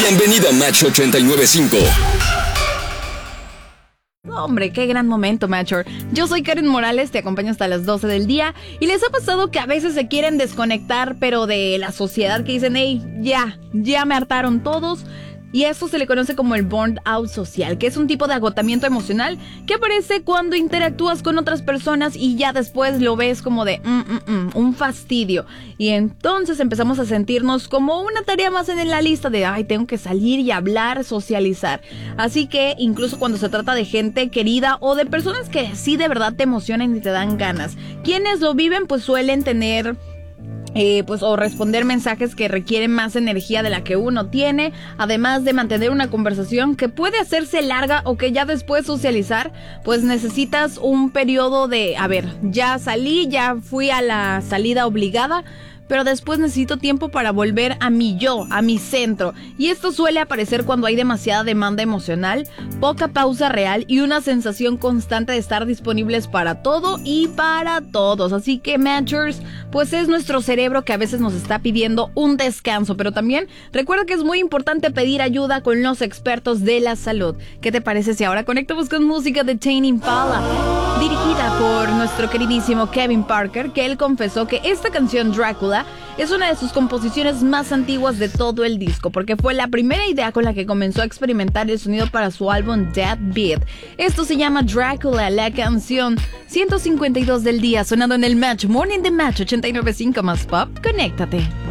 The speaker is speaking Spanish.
Bienvenido a Match 89.5. Hombre, qué gran momento, Matcher. Yo soy Karen Morales, te acompaño hasta las 12 del día. ¿Y les ha pasado que a veces se quieren desconectar, pero de la sociedad, que dicen, hey, ya me hartaron todos? Y eso se le conoce como el burnout social, que es un tipo de agotamiento emocional que aparece cuando interactúas con otras personas y ya después lo ves como de un fastidio. Y entonces empezamos a sentirnos como una tarea más en la lista de, ay, tengo que salir y hablar, socializar. Así que incluso cuando se trata de gente querida o de personas que sí de verdad te emocionan y te dan ganas, quienes lo viven pues suelen tener... o responder mensajes que requieren más energía de la que uno tiene, además de mantener una conversación que puede hacerse larga o que ya después socializar, pues necesitas un periodo de, a ver, ya salí, ya fui a la salida obligada, pero después necesito tiempo para volver a mi yo, a mi centro. Y esto suele aparecer cuando hay demasiada demanda emocional, poca pausa real y una sensación constante de estar disponibles para todo y para todos. Así que, Matchers, pues es nuestro cerebro que a veces nos está pidiendo un descanso. Pero también recuerda que es muy importante pedir ayuda con los expertos de la salud. ¿Qué te parece si ahora conectamos con música de Tame Impala, dirigida por nuestro queridísimo Kevin Parker, que él confesó que esta canción Drácula es una de sus composiciones más antiguas de todo el disco, porque fue la primera idea con la que comenzó a experimentar el sonido para su álbum Dead Beat. Esto se llama Drácula, la canción 152 del día, sonando en el Match Morning de Match 89.5 más Pop. Conéctate.